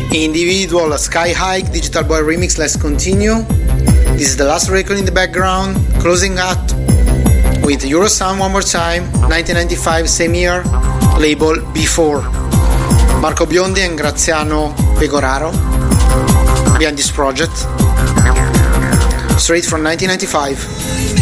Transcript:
Individual, Sky High, Digital Boy Remix, Let's Continue. This is the last record in the background, closing out with Eurosound One More Time, 1995, same year, label Before. Marco Biondi and Graziano Pegoraro behind this project, straight from 1995.